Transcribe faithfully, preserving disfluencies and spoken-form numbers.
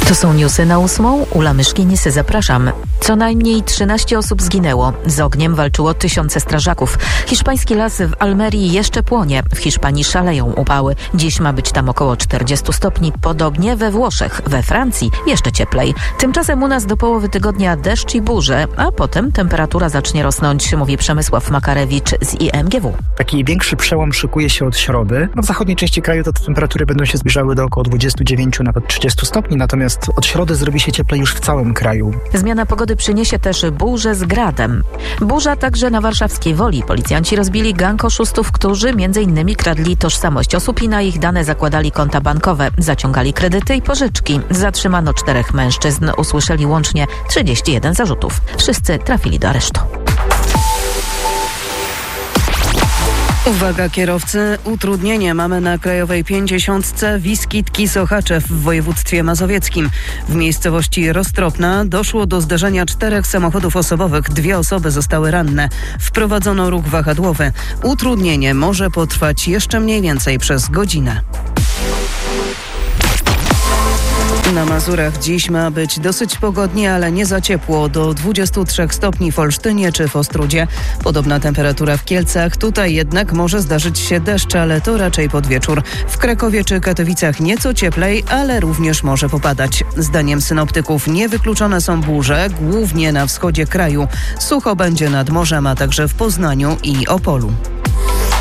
To są newsy na ósmą. Ula Myszkinis, zapraszam. Co najmniej trzynaście osób zginęło. Z ogniem walczyło tysiące strażaków. Hiszpański las w Almerii jeszcze płonie. W Hiszpanii szaleją upały. Dziś ma być tam około czterdzieści stopni. Podobnie we Włoszech. We Francji jeszcze cieplej. Tymczasem u nas do połowy tygodnia deszcz i burze, a potem temperatura zacznie rosnąć, mówi Przemysław Makarewicz z I M G W. Taki większy przełom szykuje się od środy. No w zachodniej części kraju to te temperatury będą się zbliżały do około dwudziestu dziewięciu, nawet trzydziestu stopni, natomiast od środy zrobi się cieplej już w całym kraju. Zmiana pogody przyniesie też burzę z gradem. Burza także na warszawskiej Woli. Policjanci rozbili gang oszustów, którzy między innymi kradli tożsamość osób i na ich dane zakładali konta bankowe, zaciągali kredyty i pożyczki. Zatrzymano czterech mężczyzn, usłyszeli łącznie trzydzieści jeden zarzutów. Wszyscy trafili do aresztu. Uwaga kierowcy, utrudnienie mamy na Krajowej pięćdziesiątce Wiskit-Kisochaczew w województwie mazowieckim. W miejscowości Roztropna doszło do zderzenia czterech samochodów osobowych. Dwie osoby zostały ranne. Wprowadzono ruch wahadłowy. Utrudnienie może potrwać jeszcze mniej więcej przez godzinę. Na Mazurach dziś ma być dosyć pogodnie, ale nie za ciepło. Do dwudziestu trzech stopni w Olsztynie czy w Ostródzie. Podobna temperatura w Kielcach. Tutaj jednak może zdarzyć się deszcz, ale to raczej pod wieczór. W Krakowie czy Katowicach nieco cieplej, ale również może popadać. Zdaniem synoptyków niewykluczone są burze, głównie na wschodzie kraju. Sucho będzie nad morzem, a także w Poznaniu i Opolu.